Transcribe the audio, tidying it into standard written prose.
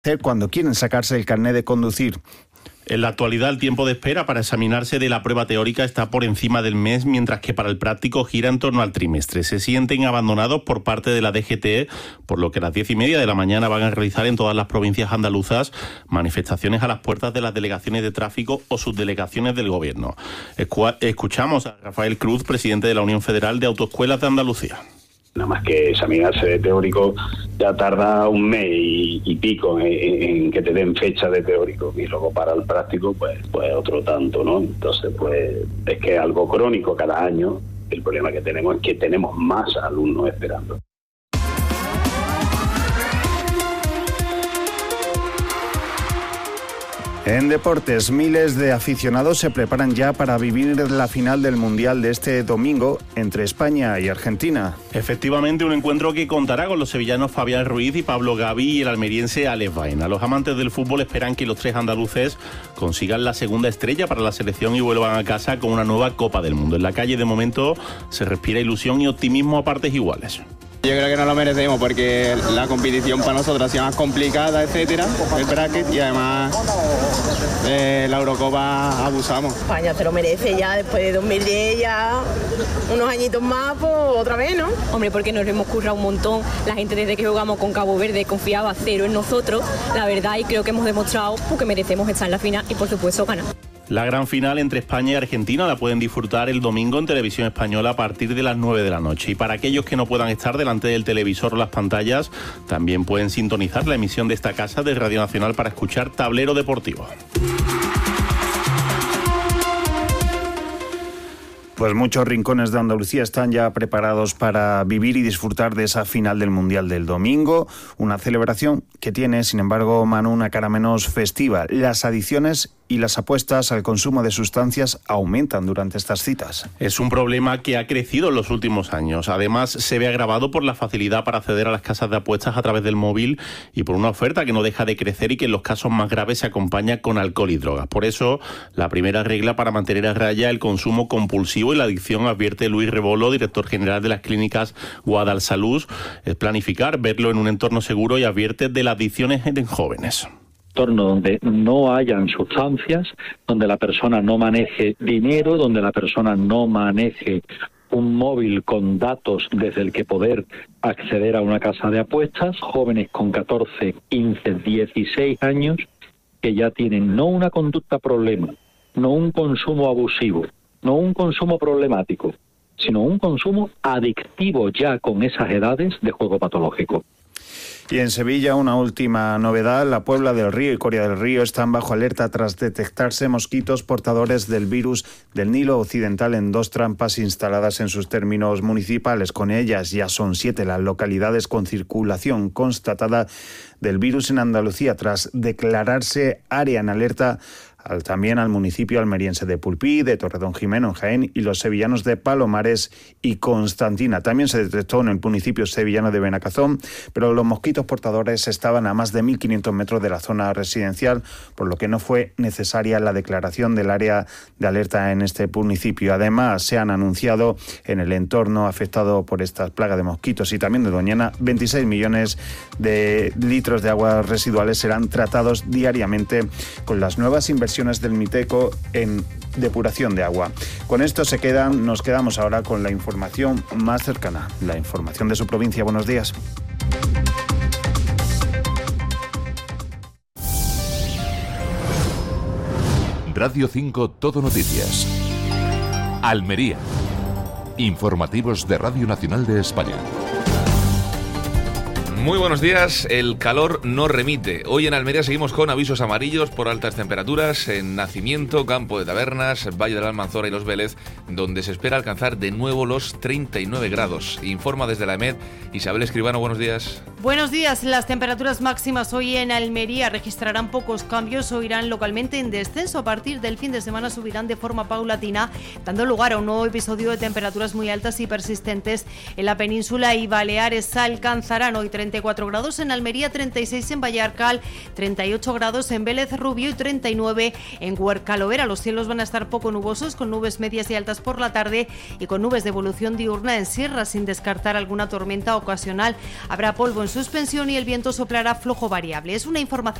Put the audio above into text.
cuando quieren sacarse el carnet de conducir. En la actualidad, el tiempo de espera para examinarse de la prueba teórica está por encima del mes, mientras que para el práctico gira en torno al trimestre. Se sienten abandonados por parte de la DGT, por lo que a las 10:30 de la mañana van a realizar en todas las provincias andaluzas manifestaciones a las puertas de las delegaciones de tráfico o subdelegaciones del Gobierno. Escuchamos a Rafael Cruz, presidente de la Unión Federal de Autoescuelas de Andalucía. Nada más que examinarse de teórico ya tarda un mes y pico en que te den fecha de teórico, y luego para el práctico pues otro tanto, ¿no? Entonces pues es que es algo crónico cada año. El problema que tenemos es que tenemos más alumnos esperando. En deportes, miles de aficionados se preparan ya para vivir la final del Mundial de este domingo entre España y Argentina. Efectivamente, un encuentro que contará con los sevillanos Fabián Ruiz y Pablo Gavi y el almeriense Alex Baena. Los amantes del fútbol esperan que los tres andaluces consigan la segunda estrella para la selección y vuelvan a casa con una nueva Copa del Mundo. En la calle, de momento, se respira ilusión y optimismo a partes iguales. Yo creo que no lo merecemos porque la competición para nosotros ha sido más complicada, etcétera, el bracket, y además la Eurocopa abusamos. España se lo merece ya, después de 2010 ya unos añitos más, pues otra vez, ¿no? Hombre, porque nos hemos currado un montón, la gente desde que jugamos con Cabo Verde confiaba cero en nosotros, la verdad, y creo que hemos demostrado que merecemos estar en la final y por supuesto ganar. La gran final entre España y Argentina la pueden disfrutar el domingo en Televisión Española a partir de las 9 de la noche. Y para aquellos que no puedan estar delante del televisor o las pantallas, también pueden sintonizar la emisión de esta casa de Radio Nacional para escuchar Tablero Deportivo. Pues muchos rincones de Andalucía están ya preparados para vivir y disfrutar de esa final del Mundial del domingo. Una celebración que tiene, sin embargo, Manu, una cara menos festiva. Las adicciones y las apuestas al consumo de sustancias aumentan durante estas citas. Es un problema que ha crecido en los últimos años. Además, se ve agravado por la facilidad para acceder a las casas de apuestas a través del móvil y por una oferta que no deja de crecer y que en los casos más graves se acompaña con alcohol y drogas. Por eso, la primera regla para mantener a raya el consumo compulsivo y la adicción, advierte Luis Rebolo, director general de las clínicas Guadalsalud, es planificar, verlo en un entorno seguro, y advierte de las adicciones en jóvenes. Entorno donde no hayan sustancias, donde la persona no maneje dinero, donde la persona no maneje un móvil con datos desde el que poder acceder a una casa de apuestas, jóvenes con 14, 15, 16 años que ya tienen no una conducta problema, no un consumo abusivo, no un consumo problemático, sino un consumo adictivo ya con esas edades de juego patológico. Y en Sevilla, una última novedad: la Puebla del Río y Coria del Río están bajo alerta tras detectarse mosquitos portadores del virus del Nilo Occidental en 2 trampas instaladas en sus términos municipales. Con ellas ya son 7 las localidades con circulación constatada del virus en Andalucía, tras declararse área en alerta también al municipio almeriense de Pulpí, de Torredonjimeno en Jaén, y los sevillanos de Palomares y Constantina. También se detectó en el municipio sevillano de Benacazón, pero los mosquitos portadores estaban a más de 1.500 metros de la zona residencial, por lo que no fue necesaria la declaración del área de alerta en este municipio. Además, se han anunciado en el entorno afectado por estas plagas de mosquitos y también de Doñana, 26 millones de litros de aguas residuales serán tratados diariamente con las nuevas inversiones del Miteco en depuración de agua. Con esto nos quedamos ahora con la información más cercana, la información de su provincia. Buenos días. Radio 5 Todo Noticias. Almería. Informativos de Radio Nacional de España. Muy buenos días. El calor no remite. Hoy en Almería seguimos con avisos amarillos por altas temperaturas en Nacimiento, Campo de Tabernas, Valle de la Almanzora y Los Vélez, donde se espera alcanzar de nuevo los 39 grados. Informa desde la EMED Isabel Escribano, buenos días. Buenos días. Las temperaturas máximas hoy en Almería registrarán pocos cambios o irán localmente en descenso. A partir del fin de semana subirán de forma paulatina, dando lugar a un nuevo episodio de temperaturas muy altas y persistentes en la península y Baleares. Alcanzarán hoy 34 grados en Almería, 36 en Vallarcal, 38 grados en Vélez Rubio y 39 en Huercalovera. Los cielos van a estar poco nubosos, con nubes medias y altas por la tarde y con nubes de evolución diurna en sierra, sin descartar alguna tormenta ocasional. Habrá polvo en suspensión y el viento soplará flojo variable. Es una información